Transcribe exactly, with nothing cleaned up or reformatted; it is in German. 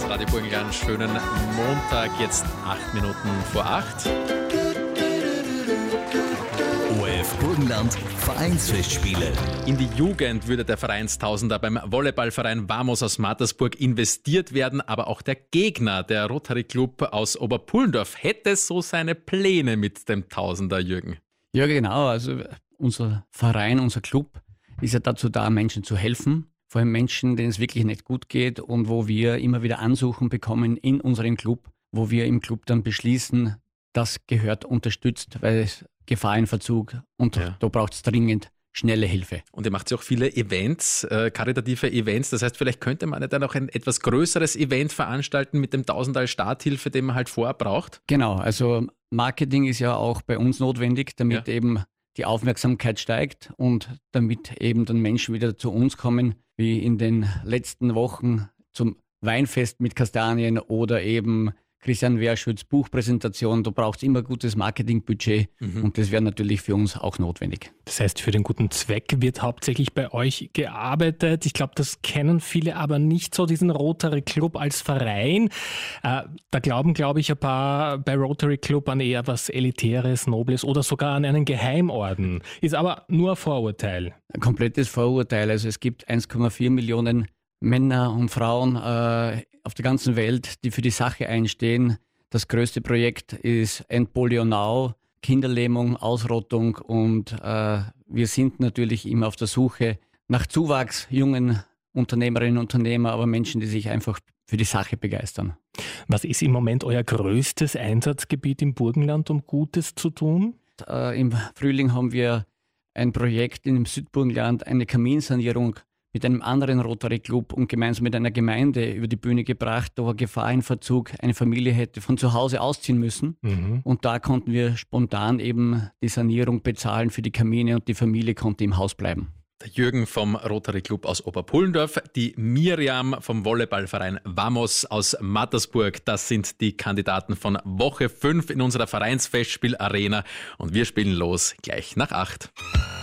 Radio Burgenland, schönen Montag, jetzt acht Minuten vor acht. O R F Burgenland Vereinsfestspiele. In die Jugend würde der Vereinstausender beim Volleyballverein Vamos aus Mattersburg investiert werden, aber auch der Gegner, der Rotary Club aus Oberpullendorf, hätte so seine Pläne mit dem Tausender, Jürgen. Ja, genau. Also unser Verein, unser Club ist ja dazu da, Menschen zu helfen. Vor allem Menschen, denen es wirklich nicht gut geht und wo wir immer wieder Ansuchen bekommen in unserem Club, wo wir im Club dann beschließen, das gehört unterstützt, weil es Gefahr in Verzug und ja. Da braucht es dringend schnelle Hilfe. Und ihr macht ja auch viele Events, äh, karitative Events. Das heißt, vielleicht könnte man ja dann auch ein etwas größeres Event veranstalten mit dem Tausender als Starthilfe, den man halt vorher braucht. Genau, also Marketing ist ja auch bei uns notwendig, damit ja. eben die Aufmerksamkeit steigt und damit eben dann Menschen wieder zu uns kommen, wie in den letzten Wochen zum Weinfest mit Kastanien oder eben Christian Werschütz Buchpräsentation. Da braucht es immer gutes Marketingbudget mhm. und das wäre natürlich für uns auch notwendig. Das heißt, für den guten Zweck wird hauptsächlich bei euch gearbeitet. Ich glaube, das kennen viele aber nicht so, diesen Rotary Club als Verein. Äh, da glauben, glaube ich, ein paar bei Rotary Club an eher was Elitäres, Nobles oder sogar an einen Geheimorden. Ist aber nur ein Vorurteil. Ein komplettes Vorurteil. Also es gibt eins Komma vier Millionen Männer und Frauen äh, auf der ganzen Welt, die für die Sache einstehen. Das größte Projekt ist End Polio Now, Kinderlähmung, Ausrottung und äh, wir sind natürlich immer auf der Suche nach Zuwachs, jungen Unternehmerinnen und Unternehmer, aber Menschen, die sich einfach für die Sache begeistern. Was ist im Moment euer größtes Einsatzgebiet im Burgenland, um Gutes zu tun? Äh, Im Frühling haben wir ein Projekt im Südburgenland, eine Kaminsanierung mit einem anderen Rotary Club und gemeinsam mit einer Gemeinde über die Bühne gebracht. Da war Gefahr in Verzug, eine Familie hätte von zu Hause ausziehen müssen. Mhm. Und da konnten wir spontan eben die Sanierung bezahlen für die Kamine und die Familie konnte im Haus bleiben. Der Jürgen vom Rotary Club aus Oberpullendorf, die Miriam vom Volleyballverein Vamos aus Mattersburg. Das sind die Kandidaten von Woche fünf in unserer Vereinsfestspielarena. Und wir spielen los gleich nach acht.